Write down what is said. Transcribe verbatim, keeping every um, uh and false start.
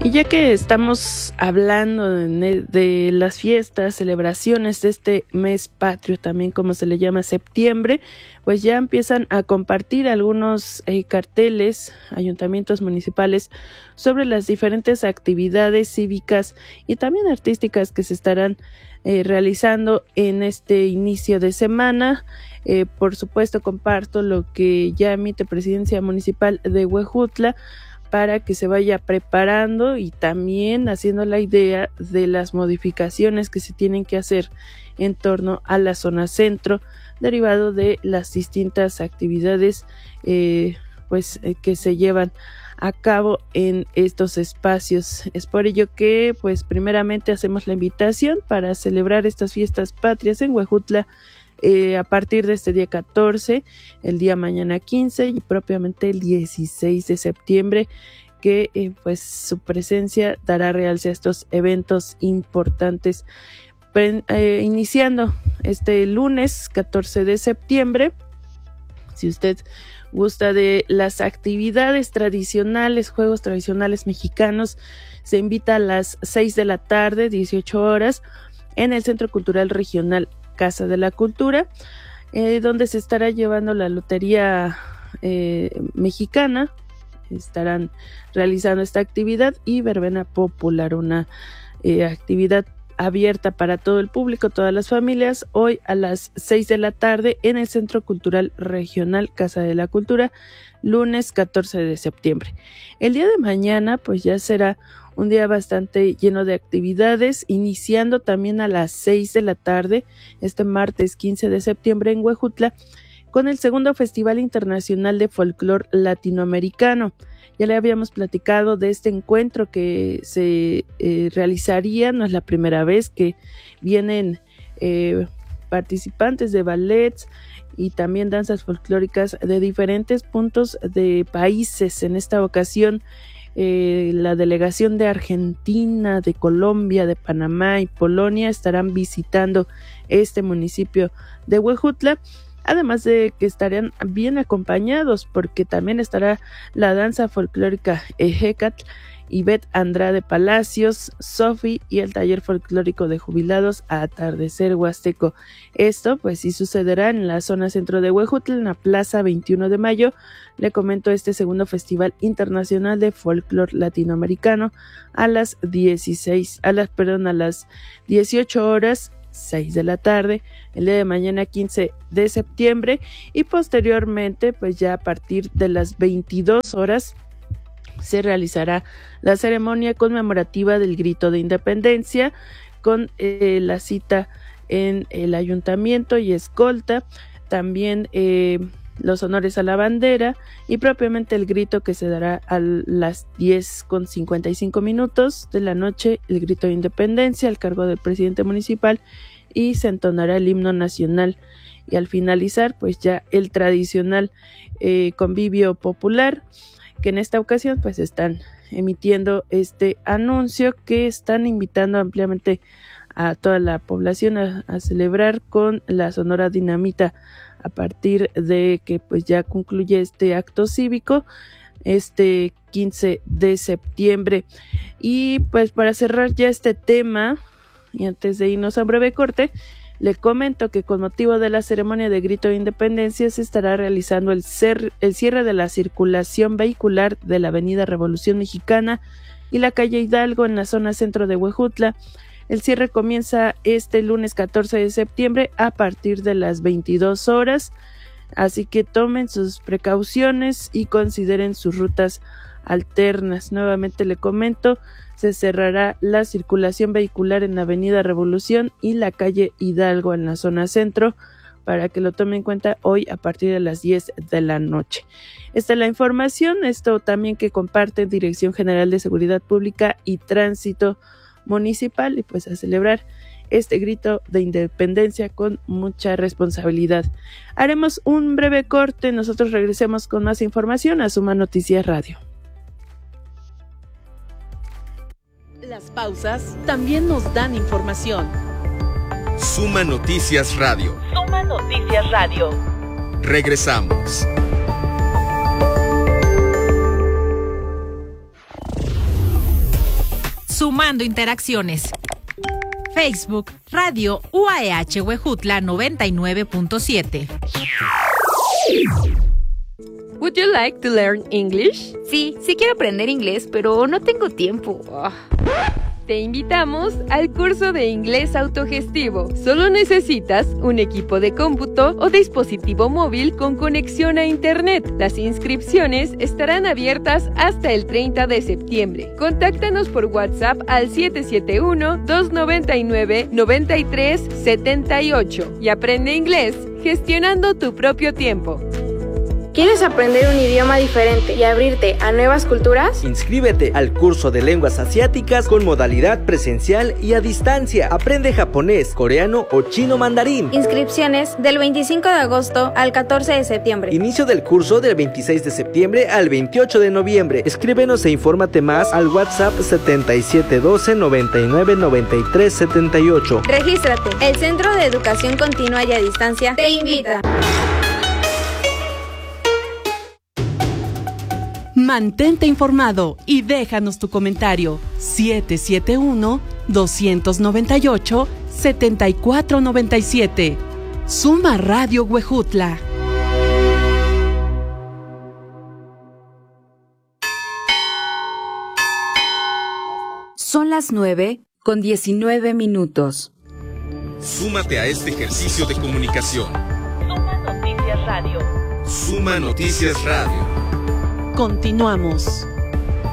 Y ya que estamos hablando de, de las fiestas, celebraciones de este mes patrio, también como se le llama septiembre, pues ya empiezan a compartir algunos eh, carteles, ayuntamientos municipales, sobre las diferentes actividades cívicas y también artísticas que se estarán eh, realizando en este inicio de semana. Eh, por supuesto, comparto lo que ya emite Presidencia Municipal de Huejutla, para que se vaya preparando y también haciendo la idea de las modificaciones que se tienen que hacer en torno a la zona centro, derivado de las distintas actividades eh, pues eh, que se llevan a cabo en estos espacios. Es por ello que pues primeramente hacemos la invitación para celebrar estas fiestas patrias en Huejutla Eh, a partir de este día catorce, el día mañana quince y propiamente el dieciséis de septiembre, que eh, pues su presencia dará realce a estos eventos importantes. Pre- eh, iniciando este lunes catorce de septiembre, si usted gusta de las actividades tradicionales, juegos tradicionales mexicanos, se invita a las seis de la tarde, dieciocho horas, en el Centro Cultural Regional Casa de la Cultura, eh, donde se estará llevando la Lotería eh, Mexicana. Estarán realizando esta actividad y verbena popular, una eh, actividad abierta para todo el público, todas las familias, hoy a las seis de la tarde en el Centro Cultural Regional Casa de la Cultura, lunes catorce de septiembre. El día de mañana pues ya será un día bastante lleno de actividades, iniciando también a las seis de la tarde, este martes quince de septiembre en Huejutla, con el segundo Festival Internacional de Folclor Latinoamericano. Ya le habíamos platicado de este encuentro que se eh, realizaría, no es la primera vez que vienen eh, participantes de ballets y también danzas folclóricas de diferentes puntos de países. En esta ocasión, Eh, la delegación de Argentina, de Colombia, de Panamá y Polonia estarán visitando este municipio de Huejutla, además de que estarán bien acompañados porque también estará la danza folclórica Ejecatl, Ivette Andrade Palacios, Sofi y el taller folclórico de jubilados Atardecer Huasteco. Esto pues sí sucederá en la zona centro de Huejutla, en la Plaza veintiuno de mayo. Le comento este segundo Festival Internacional de Folclor Latinoamericano a las dieciséis, a las, perdón, a las dieciocho horas, seis de la tarde, el día de mañana quince de septiembre, y posteriormente pues ya a partir de las veintidós horas se realizará la ceremonia conmemorativa del Grito de Independencia con eh, la cita en el ayuntamiento y escolta, también eh, los honores a la bandera y propiamente el grito que se dará a las diez con cincuenta y cinco minutos de la noche, el Grito de Independencia al cargo del presidente municipal, y se entonará el himno nacional, y al finalizar pues ya el tradicional eh, convivio popular, que en esta ocasión pues están emitiendo este anuncio que están invitando ampliamente a toda la población a, a celebrar con la Sonora Dinamita a partir de que pues ya concluye este acto cívico este quince de septiembre. Y pues para cerrar ya este tema y antes de irnos a un breve corte, le comento que con motivo de la ceremonia de Grito de Independencia se estará realizando el, cer- el cierre de la circulación vehicular de la Avenida Revolución Mexicana y la calle Hidalgo en la zona centro de Huejutla. El cierre comienza este lunes catorce de septiembre a partir de las veintidós horas, así que tomen sus precauciones y consideren sus rutas alternas. Nuevamente le comento, se cerrará la circulación vehicular en la Avenida Revolución y la calle Hidalgo en la zona centro, para que lo tomen en cuenta hoy a partir de las diez de la noche. Esta es la información, esto también que comparte Dirección General de Seguridad Pública y Tránsito Municipal, y pues a celebrar este grito de independencia con mucha responsabilidad. Haremos un breve corte, nosotros regresemos con más información a Suma Noticias Radio. Las pausas también nos dan información. Suma Noticias Radio. Suma Noticias Radio. Regresamos. sumando interacciones. Facebook, Radio U A E H Huejutla noventa y nueve punto siete. Would you like to learn English? Sí, sí quiero aprender inglés, pero no tengo tiempo. Oh. Te invitamos al curso de inglés autogestivo. Solo necesitas un equipo de cómputo o dispositivo móvil con conexión a internet. Las inscripciones estarán abiertas hasta el treinta de septiembre. Contáctanos por WhatsApp al siete siete uno, dos nueve nueve, nueve tres siete ocho y aprende inglés gestionando tu propio tiempo. ¿Quieres aprender un idioma diferente y abrirte a nuevas culturas? Inscríbete al curso de lenguas asiáticas con modalidad presencial y a distancia. Aprende japonés, coreano o chino mandarín. Inscripciones del veinticinco de agosto al catorce de septiembre. Inicio del curso del veintiséis de septiembre al veintiocho de noviembre. Escríbenos e infórmate más al WhatsApp setenta y siete doce, noventa y nueve, noventa y tres setenta y ocho. Regístrate. El Centro de Educación Continua y a Distancia te invita. Mantente informado y déjanos tu comentario. siete siete uno, dos nueve ocho, siete cuatro nueve siete. Suma Radio Huejutla. Son las nueve con diecinueve minutos. Súmate a este ejercicio de comunicación. Suma Noticias Radio. Suma Noticias Radio. Continuamos.